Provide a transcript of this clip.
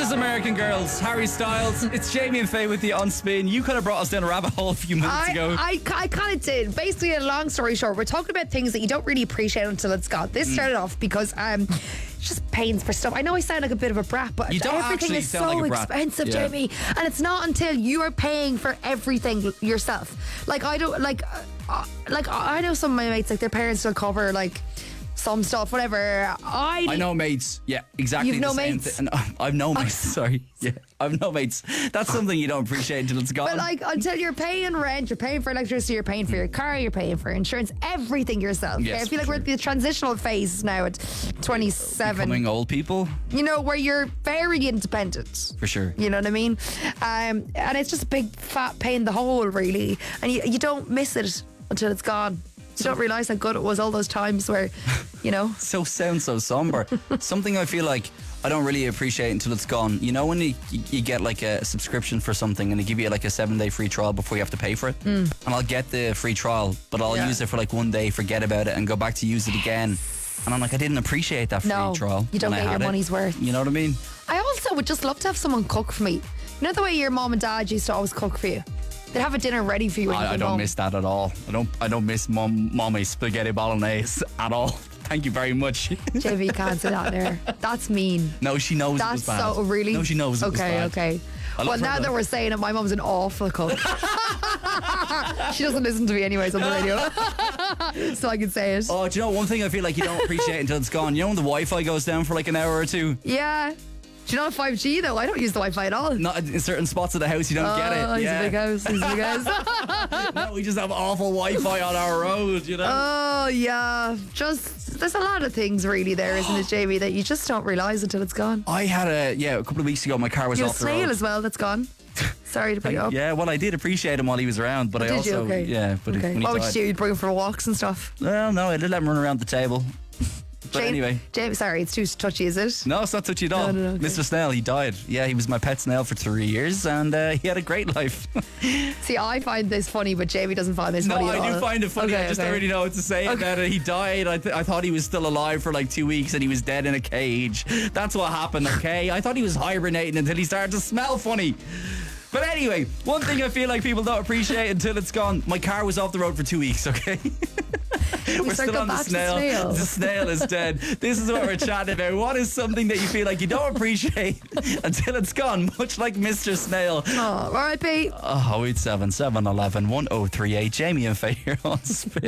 Gorgeous American Girls, Harry Styles. It's Jamie and Faye with you on Spin. You kind of brought us down a rabbit hole a few minutes ago. I kind of did. Basically, a long story short, we're talking about things that you don't really appreciate until it's gone. This started off because it's just pains for stuff. I know I sound like a bit of a brat, but You don't everything actually is sound so like a brat. expensive, Yeah. Jamie. And it's not until you are paying for everything yourself. Like I don't I know some of my mates, like their parents will cover like some stuff, whatever. I know mates. Yeah, exactly. You've the no same mates? thing. I've no mates. Sorry. Yeah, I've no mates. That's something you don't appreciate until it's gone. But like until you're paying rent, you're paying for electricity, you're paying for your car, you're paying for insurance, everything yourself. Yes, Okay? I feel like for we're at the transitional phase now at 27. Becoming old people, You know, where you're very independent. for sure. You know what I mean? And it's just a big fat pain in the hole, really. And you don't miss it until it's gone. You don't realise how good it was all those times where, you know. Sounds so somber. Something I feel like I don't really appreciate until it's gone. You know when you get like a subscription for something and they give you like a 7-day free trial before you have to pay for it? And I'll get the free trial, but I'll use it for like 1 day, forget about it and go back to use it again. And I'm like, I didn't appreciate that free No, trial. you don't when I get your had it. money's worth. You know what I mean? I also would just love to have someone cook for me. You know the way your mom and dad used to always cook for you? They'd have a dinner ready for you when you I came don't home. miss that at all. I don't miss mommy spaghetti bolognese at all. Thank you very much. JV can't say that there. That's mean. No, she knows That's it was bad. so really. No, she knows it was bad. Okay. I love Well, her now though. that we're saying it, my mom's an awful cook. She doesn't listen to me anyways on the radio, so I can say it. Oh, do you know one thing I feel like you don't appreciate until it's gone? You know when the Wi-Fi goes down for like an hour or two? Yeah. Do you know 5G though? I don't use the Wi-Fi at all. Not in certain spots of the house, you don't get it. He's Yeah. a big house. He's a big house. No, we just have awful Wi-Fi on our road, you know? Oh yeah. Just there's a lot of things really there, isn't it, Jamie, that you just don't realise until it's gone. I had a couple of weeks ago, my car was You have a off the road. snail as well that's gone. Sorry to bring it up. Yeah, well, I did appreciate him while he was around, but I Did also, you? Okay. yeah, but Okay. when he What would died, you do? You'd bring him for walks and stuff. well, no, I did let him run around the table. But anyway. Jamie, sorry, it's too touchy, is it? No, it's not touchy at all. No, okay. Mr. Snail, he died. Yeah, he was my pet snail for 3 years, and he had a great life. See, I find this funny, but Jamie doesn't find this No, funny at I do all. find it funny. Okay, I just okay. don't really know what to say about it. He died. I thought he was still alive for like 2 weeks and he was dead in a cage. That's what happened, okay? I thought he was hibernating until he started to smell funny. But anyway, one thing I feel like people don't appreciate until it's gone. My car was off the road for 2 weeks, okay? We're still on the snail. The snail is dead. This is what we're chatting about. What is something that you feel like you don't appreciate until it's gone, much like Mr. Snail? Oh, all right, Pete. Oh, 087 711 1038. Jamie and Faye here on Spin.